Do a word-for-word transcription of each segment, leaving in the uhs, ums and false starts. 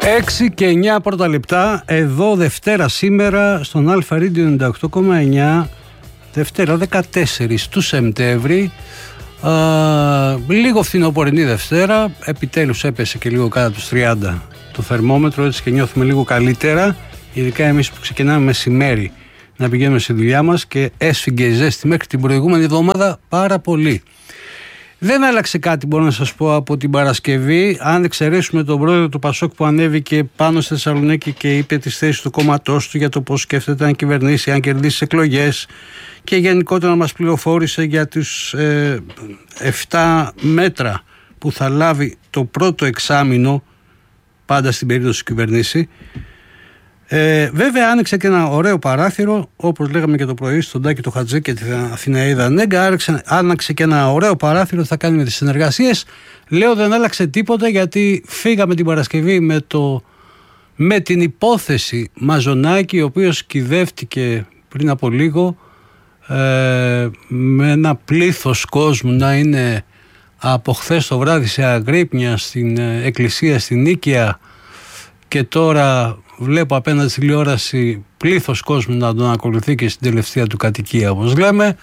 έξι και εννιά πρώτα λεπτά, εδώ Δευτέρα σήμερα στον Αλφα Radio ενενήντα οκτώ κόμμα εννιά, Δευτέρα δεκατέσσερις του Σεπτέμβρη, α, λίγο φθινοπορεινή Δευτέρα, επιτέλους έπεσε και λίγο κάτω τους τριάντα το θερμόμετρο, έτσι και νιώθουμε λίγο καλύτερα, ειδικά εμείς που ξεκινάμε μεσημέρι να πηγαίνουμε στη δουλειά μας και έσφυγγε η ζέστη μέχρι την προηγούμενη εβδομάδα πάρα πολύ. Δεν άλλαξε κάτι, μπορώ να σας πω, από την Παρασκευή. Αν εξαιρέσουμε τον πρόεδρο του Πασόκ που ανέβηκε πάνω στη Θεσσαλονίκη και είπε τις θέσεις του κόμματός του για το πώς σκέφτεται να κυβερνήσει, αν κερδίσει εκλογές, και γενικότερα να μας πληροφόρησε για τους ε, εφτά μέτρα που θα λάβει το πρώτο εξάμηνο, πάντα στην περίπτωση του κυβερνήσει. Ε, βέβαια άνοιξε και ένα ωραίο παράθυρο, όπως λέγαμε και το πρωί στον Τάκη το Χατζή και την Αθηναίδα Νέγκα, άνοιξε και ένα ωραίο παράθυρο, θα κάνει με τις συνεργασίες. Λέω δεν άλλαξε τίποτα, γιατί φύγαμε την Παρασκευή με, το, με την υπόθεση Μαζονάκη, ο οποίος κυδεύτηκε πριν από λίγο, ε, με ένα πλήθος κόσμου να είναι από χθες το βράδυ σε αγρύπνια στην εκκλησία στην Νίκαια, και τώρα βλέπω απέναντι στη τηλεόραση πλήθος κόσμου να τον ακολουθεί και στην τελευταία του κατοικία, όπως λέμε,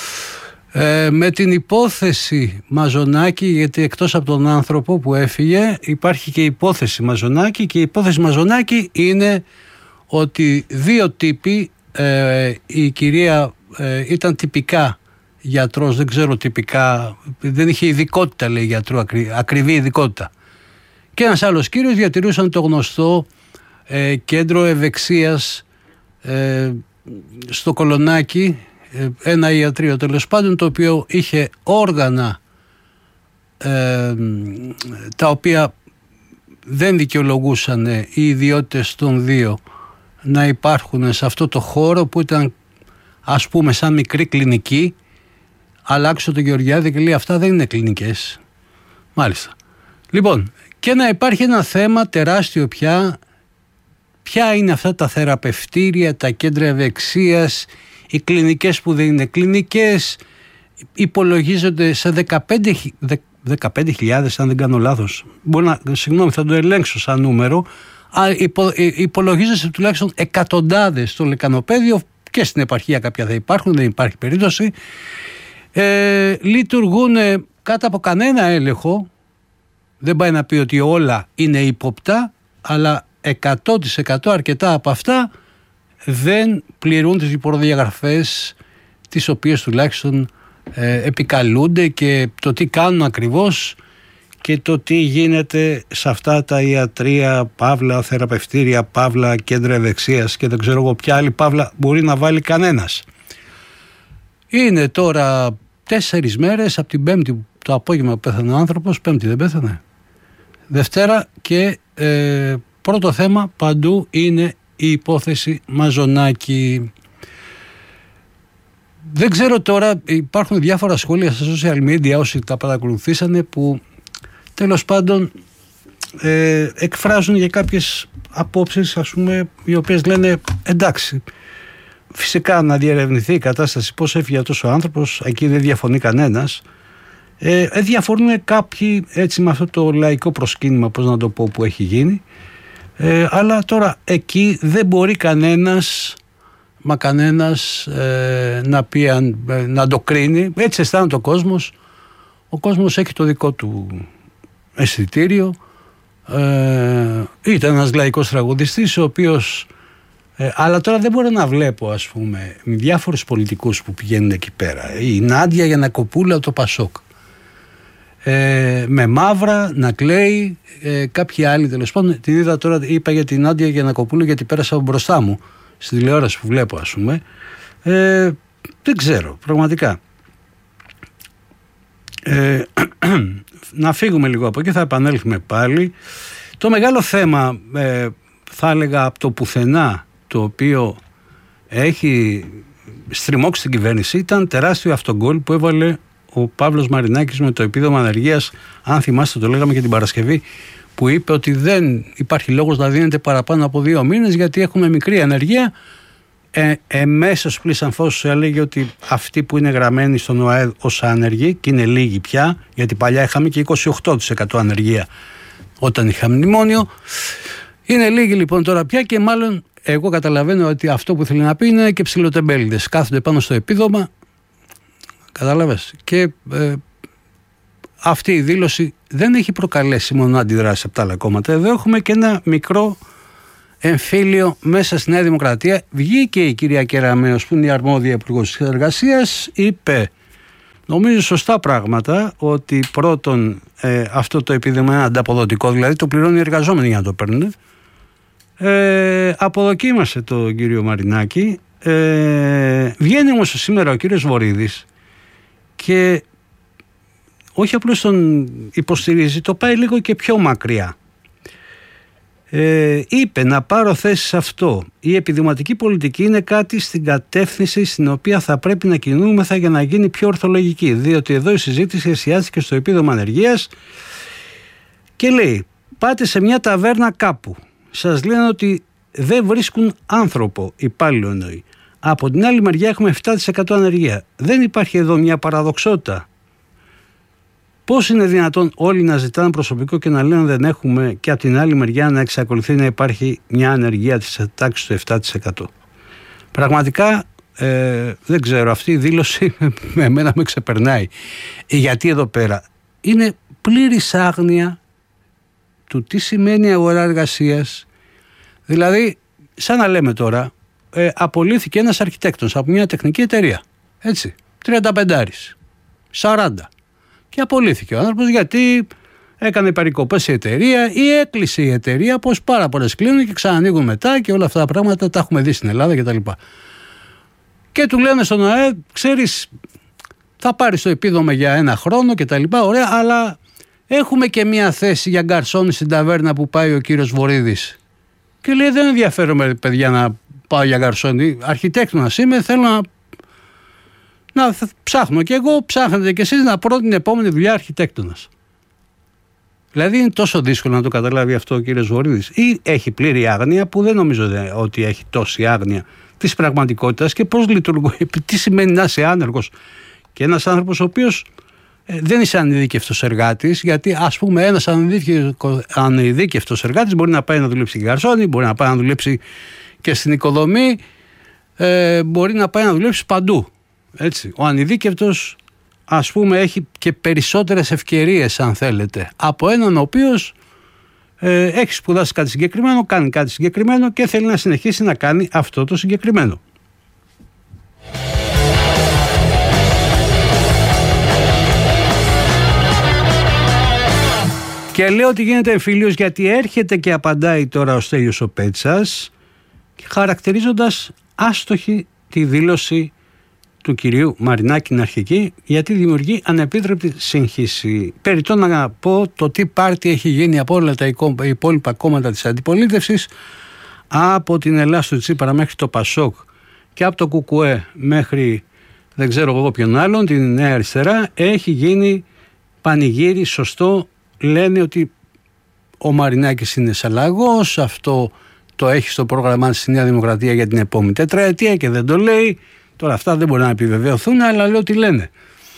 ε, με την υπόθεση Μαζονάκη, γιατί εκτός από τον άνθρωπο που έφυγε υπάρχει και η υπόθεση Μαζονάκη, και η υπόθεση Μαζονάκη είναι ότι δύο τύποι, ε, η κυρία ε, ήταν τυπικά γιατρός, δεν ξέρω τυπικά, δεν είχε ειδικότητα λέει γιατρού, ακρι, ακριβή ειδικότητα, και ένας άλλος κύριος διατηρούσαν το γνωστό ε, κέντρο ευεξίας ε, στο Κολονάκι, ε, ένα ιατρείο τέλος πάντων, το οποίο είχε όργανα ε, τα οποία δεν δικαιολογούσαν οι ιδιότητες των δύο να υπάρχουν σε αυτό το χώρο, που ήταν ας πούμε σαν μικρή κλινική. Αλλάξω τον Γεωργιάδη και λέει αυτά δεν είναι κλινικές. Μάλιστα. Λοιπόν, και να υπάρχει ένα θέμα τεράστιο πια. Ποια είναι αυτά τα θεραπευτήρια, τα κέντρα ευεξίας, οι κλινικές που δεν είναι κλινικές, υπολογίζονται σε δεκαπέντε χιλιάδες αν δεν κάνω λάθος. Μπορεί να, συγγνώμη, θα το ελέγξω σαν νούμερο. Υπο, υπολογίζονται τουλάχιστον εκατοντάδες στο λεκανοπέδιο, και στην επαρχία κάποια θα υπάρχουν, δεν υπάρχει περίπτωση. Ε, λειτουργούν κάτω από κανένα έλεγχο. Δεν πάει να πει ότι όλα είναι ύποπτα, αλλά εκατό τοις εκατό αρκετά από αυτά δεν πληρούν τις προδιαγραφές τις οποίες τουλάχιστον ε, επικαλούνται, και το τι κάνουν ακριβώς και το τι γίνεται σε αυτά τα ιατρεία, παύλα, θεραπευτήρια, παύλα, κέντρα ευεξίας και δεν ξέρω εγώ ποια άλλη παύλα μπορεί να βάλει κανένας. Είναι τώρα τέσσερις μέρες από την Πέμπτη το απόγευμα που πέθανε ο άνθρωπος. Πέμπτη δεν πέθανε? Δευτέρα. Και ε, πρώτο θέμα παντού είναι η υπόθεση Μαζονάκη. Δεν ξέρω τώρα, υπάρχουν διάφορα σχόλια στα social media όσοι τα παρακολουθήσανε, που τέλος πάντων ε, εκφράζουν για κάποιες απόψεις, ας πούμε, οι οποίες λένε εντάξει, φυσικά να διερευνηθεί η κατάσταση, πώς έφυγε αυτός ο άνθρωπος, εκεί δεν διαφωνεί κανένας. Ε, διαφωνούν κάποιοι έτσι με αυτό το λαϊκό προσκύνημα, πώς να το πω, που έχει γίνει, ε, αλλά τώρα εκεί δεν μπορεί κανένας, μα κανένας ε, να πει, ε, να το κρίνει. Έτσι αισθάνεται ο κόσμος. Ο κόσμος έχει το δικό του αισθητήριο. Ε, ήταν ένας λαϊκός τραγουδιστής ο οποίος ε, αλλά τώρα δεν μπορώ να βλέπω, ας πούμε, διάφορους πολιτικούς που πηγαίνουν εκεί πέρα, η Νάντια Γιαννακοπούλου το Πασόκ, ε, με μαύρα να κλαίει, ε, κάποιοι άλλοι τέλος πάντων. Την είδα τώρα, είπα για την Νάντια Γιαννακοπούλου γιατί πέρασα μπροστά μου στη τηλεόραση που βλέπω, ας πούμε. ε, δεν ξέρω πραγματικά. Ε, να φύγουμε λίγο από εκεί, θα επανέλθουμε πάλι. Το μεγάλο θέμα, ε, θα έλεγα από το πουθενά, το οποίο έχει στριμώξει την κυβέρνηση, ήταν τεράστιο αυτογκόλ που έβαλε ο Παύλος Μαρινάκης με το επίδομα ανεργίας. Αν θυμάστε, το λέγαμε και την Παρασκευή, που είπε ότι δεν υπάρχει λόγος να δίνεται παραπάνω από δύο μήνες γιατί έχουμε μικρή ανεργία. Ε, εμέσως πλήσαν φως έλεγε ότι αυτοί που είναι γραμμένοι στον ΟΑΕΔ ως άνεργοι, και είναι λίγοι πια, γιατί παλιά είχαμε και είκοσι οκτώ τοις εκατό ανεργία όταν είχαμε μνημόνιο, Είναι λίγοι λοιπόν τώρα πια και μάλλον εγώ καταλαβαίνω ότι αυτό που θέλει να πει είναι και ψιλοτεμπέληδες. Κάθονται πάνω στο επίδομα, κατάλαβες. Και ε, αυτή η δήλωση δεν έχει προκαλέσει μόνο αντιδράσεις από τα άλλα κόμματα. Εδώ έχουμε και ένα μικρό εμφύλιο μέσα στη Νέα Δημοκρατία. Βγήκε η κυρία Κεραμέως, που είναι η αρμόδια υπουργός της Εργασίας, είπε νομίζω σωστά πράγματα, ότι πρώτον ε, αυτό το επίδομα είναι ανταποδοτικό, δηλαδή το πληρώνουν οι εργαζόμενοι για να το παίρνουν. Ε, αποδοκίμασε τον κύριο Μαρινάκη. Ε, βγαίνει όμως σήμερα ο κύριος Βορίδης και όχι απλώς τον υποστηρίζει, το πάει λίγο και πιο μακριά. Ε, είπε να πάρω θέση σε αυτό. Η επιδηματική πολιτική είναι κάτι στην κατεύθυνση στην οποία θα πρέπει να κινούμεθα για να γίνει πιο ορθολογική, διότι εδώ η συζήτηση εστιάστηκε στο επίδομα ανεργίας και λέει, πάτε σε μια ταβέρνα κάπου, σας λένε ότι δεν βρίσκουν άνθρωπο, υπάλληλο εννοεί. Από την άλλη μεριά έχουμε επτά τοις εκατό ανεργία. Δεν υπάρχει εδώ μια παραδοξότητα? Πώς είναι δυνατόν όλοι να ζητάνε προσωπικό και να λένε δεν έχουμε, και από την άλλη μεριά να εξακολουθεί να υπάρχει μια ανεργία της τάξης του επτά τοις εκατό? Πραγματικά ε, δεν ξέρω, αυτή η δήλωση με εμένα με ξεπερνάει. Γιατί εδώ πέρα είναι πλήρης άγνοια του τι σημαίνει αγορά εργασίας. Δηλαδή, σαν να λέμε τώρα, ε, απολύθηκε ένας αρχιτέκτονας από μια τεχνική εταιρεία. Έτσι, τριάντα πέντε, σαράντα. Και απολύθηκε ο άνθρωπος γιατί έκανε περικοπές η εταιρεία ή έκλεισε η εταιρεία, πως πάρα πολλές κλείνουν και ξανανοίγουν μετά και όλα αυτά τα πράγματα τα έχουμε δει στην Ελλάδα κτλ. Και, και του λένε στον ΑΕ, ξέρεις, θα πάρεις το επίδομα για ένα χρόνο κτλ. Ωραία, αλλά έχουμε και μια θέση για γκαρσόνι στην ταβέρνα που πάει ο κύριος Βορίδης. Και λέει, δεν ενδιαφέρομαι παιδιά να πάω για γκαρσόνι, αρχιτέκτονας είμαι, θέλω να Να ψάχνω και εγώ, ψάχνετε και εσείς να βρω την επόμενη δουλειά αρχιτέκτονας. Δηλαδή είναι τόσο δύσκολο να το καταλάβει αυτό ο κύριος Βορίδης, ή έχει πλήρη άγνοια, που δεν νομίζω ότι έχει τόση άγνοια της πραγματικότητας και πώς λειτουργεί, τι σημαίνει να είσαι άνεργος και ένας άνθρωπος ο οποίος ε, δεν είσαι ανειδίκευτος εργάτης, γιατί ας πούμε ένας ανειδίκευτος εργάτης μπορεί να πάει να δουλέψει και γκαρσόνι, μπορεί να πάει να δουλέψει και στην οικοδομή, ε, μπορεί να πάει να δουλέψει παντού. Έτσι. Ο ανειδίκευτος, ας πούμε, έχει και περισσότερες ευκαιρίες, αν θέλετε, από έναν ο οποίος ε, έχει σπουδάσει κάτι συγκεκριμένο, κάνει κάτι συγκεκριμένο και θέλει να συνεχίσει να κάνει αυτό το συγκεκριμένο. Και λέω ότι γίνεται εμφύλιος γιατί έρχεται και απαντάει τώρα ο Στέλιος ο Πέτσας, χαρακτηρίζοντας άστοχη τη δήλωση του κυρίου Μαρινάκη την αρχική, γιατί δημιουργεί ανεπίτρεπτη σύγχυση. Περιττό να πω το τι πάρτι έχει γίνει από όλα τα υπόλοιπα κόμματα της αντιπολίτευσης, από την Ελλάδα του Τσίπρα μέχρι το Πασόκ και από το Κουκουέ μέχρι δεν ξέρω εγώ ποιον άλλον, την Νέα Αριστερά, έχει γίνει πανηγύρι σωστό. Λένε ότι ο Μαρινάκης είναι σαλαγός, αυτό το έχει στο πρόγραμμά της Νέα Δημοκρατία για την επόμενη τετραετία και δεν το λέει. Τώρα αυτά δεν μπορεί να επιβεβαιωθούν, αλλά λέω τι λένε.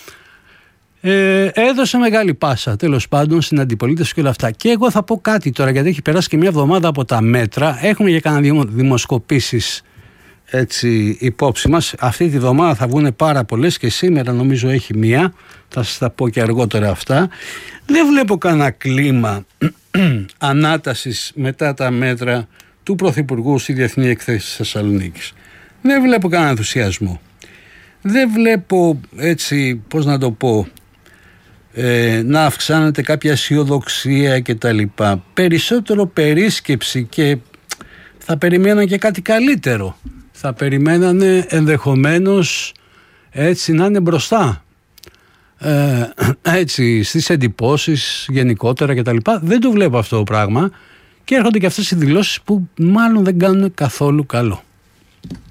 Ε, έδωσε μεγάλη πάσα τέλος πάντων στην αντιπολίτευση και όλα αυτά. Και εγώ θα πω κάτι τώρα, γιατί έχει περάσει και μια εβδομάδα από τα μέτρα. Έχουμε για κανένα δημοσκοπήσεις έτσι υπόψη μας. Αυτή τη βδομάδα θα βγουν πάρα πολλές και σήμερα νομίζω έχει μία. Θα σας τα πω και αργότερα αυτά. Δεν βλέπω κανένα κλίμα ανάτασης μετά τα μέτρα του Πρωθυπουργού στη Διεθνή Εκθέση της Θεσσαλονίκης. Δεν βλέπω κανένα ενθουσιασμό. Δεν βλέπω έτσι, πώς να το πω, ε, να αυξάνεται κάποια αισιοδοξία και τα λοιπά. Περισσότερο περίσκεψη και θα περιμέναν και κάτι καλύτερο. Θα περιμένανε ενδεχομένως έτσι να είναι μπροστά. Ε, έτσι στις εντυπώσεις γενικότερα και τα λοιπά. Δεν το βλέπω αυτό το πράγμα και έρχονται και αυτές οι δηλώσεις που μάλλον δεν κάνουν καθόλου καλό.